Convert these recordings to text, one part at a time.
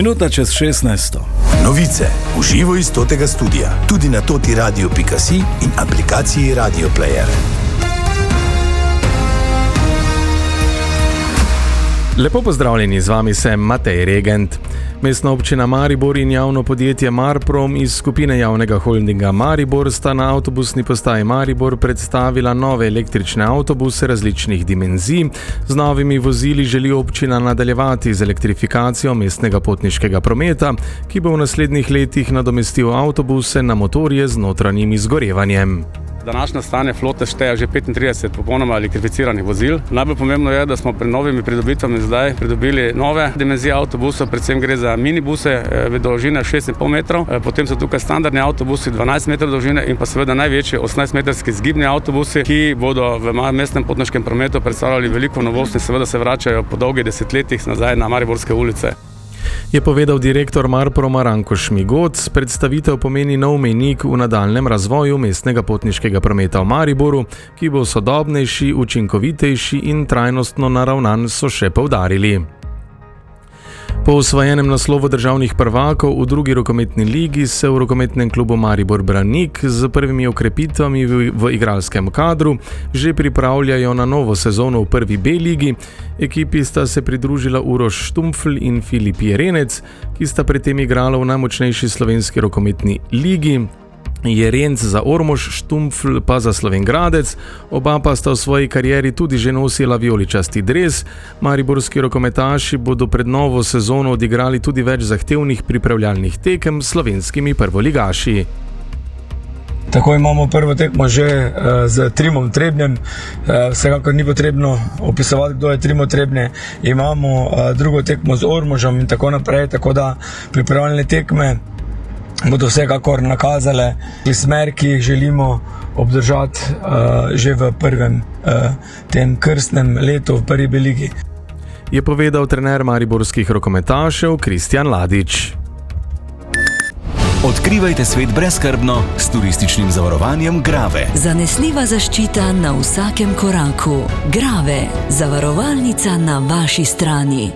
Minuta čez 16. Novice v živo iz totega studia, tudi na totiradio.si in aplikaciji Radio Player. Lepo pozdravljeni, z vami sem Matej Regent. Mestna občina Maribor in javno podjetje Marprom iz skupine javnega holdinga Maribor sta na avtobusni postaji Maribor predstavila nove električne avtobuse različnih dimenzij. Z novimi vozili želi občina nadaljevati z elektrifikacijo mestnega potniškega prometa, ki bo v naslednjih letih nadomestil avtobuse na motorje z notranjim izgorevanjem. Današnje stanje flote šteje že 35 popolnoma elektrificiranih vozil. Najbolj pomembno je, da smo pred novimi pridobitvami zdaj pridobili nove dimenzije avtobusov, predvsem gre za minibuse v dolžine 6,5 metrov, potem so tukaj standardni avtobusi 12 metrov dolžine in pa seveda največji 18-metrski zgibni avtobusi, ki bodo v mestnem potniškem prometu predstavljali veliko novosti, seveda se vračajo po dolgih desetletjih nazaj na mariborske ulice. Je povedal direktor Marproma Ranko Šmigoc. Predstavitev pomeni nov mejnik v nadaljnjem razvoju mestnega potniškega prometa v Mariboru, ki bo sodobnejši, učinkovitejši in trajnostno naravnan, so še poudarili. Po osvojenem naslovu državnih prvakov v drugi rokometni ligi se v rokometnem klubu Maribor Branik z prvimi okrepitvami v igralskem kadru že pripravljajo na novo sezono v prvi B ligi. Ekipi sta se pridružila Uroš Štumpfl in Filip Jerenec, ki sta predtem igrala v najmočnejši slovenski rokometni ligi. Jerenc za Ormož, Štumpfl pa za Slovenj Gradec, oba pa sta v svoji karieri tudi že nosila vijoličasti dres. Mariborski rokometaši bodo pred novo sezono odigrali tudi več zahtevnih pripravljalnih tekem s slovenskimi prvoligaši. Tako imamo prvo tekmo že z Trimom Trebnjem, vsekakor ni potrebno opisovati, kdo je Trimo Trebnje. Imamo drugo tekmo z Ormožem in tako naprej, tako da pripravljalne tekme bodo vsekakor nakazale smer, ki jih želimo obdržati že v prvem tem krstnem letu v prvi B ligi. Je povedal trener mariborskih rokometašev Kristjan Ladič. Odkrivajte svet brezskrbno s turističnim zavarovanjem Grave. Zanesljiva zaščita na vsakem koraku. Grave, zavarovalnica na vaši strani.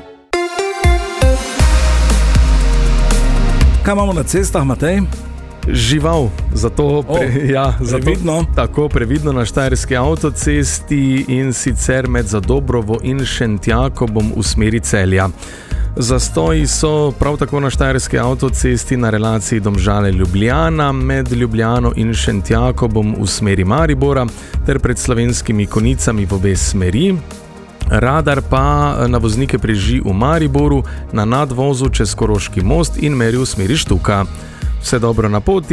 Kaj imamo na cestah, Matej? Žival, zato previdno. Tako previdno na štajerski avtocesti in sicer med Zadobrovo in Šentjakobom v smeri Celja. Zastoji so prav tako na štajerski avtocesti na relaciji Domžale-Ljubljana, med Ljubljano in Šentjakobom v smeri Maribora ter pred Slovenskimi Konicami v obe smeri. Radar pa na voznike preži v Mariboru na nadvozu čez Koroški most in meri v smeri Štuka. Vse dobro na poti.